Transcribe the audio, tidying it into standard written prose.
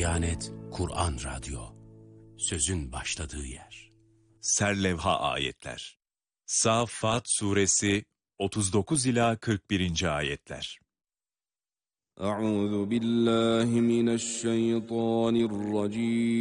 Diyanet Kur'an Radyo, sözün başladığı yer. Serlevha ayetler. Saffat suresi 39 ila 41. ayetler. Euzu billahi mineşşeytanirracim.